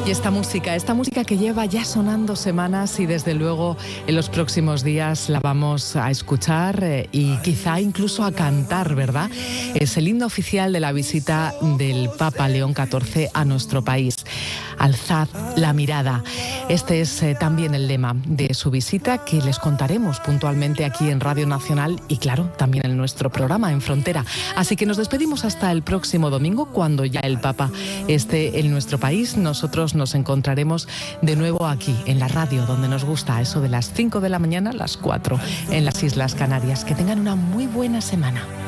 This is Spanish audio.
Y esta música que lleva ya sonando semanas y desde luego en los próximos días la vamos a escuchar y quizá incluso a cantar, ¿verdad? Es el himno oficial de la visita del Papa León XIV a nuestro país. Alzad la mirada. Este es también el lema de su visita, que les contaremos puntualmente aquí en Radio Nacional y claro, también en nuestro programa En Frontera. Así que nos despedimos hasta el próximo domingo, cuando ya el Papa esté en nuestro país. Nosotros nos encontraremos de nuevo aquí en la radio, donde nos gusta, a eso de las 5 de la mañana, las 4 en las Islas Canarias. Que tengan una muy buena semana.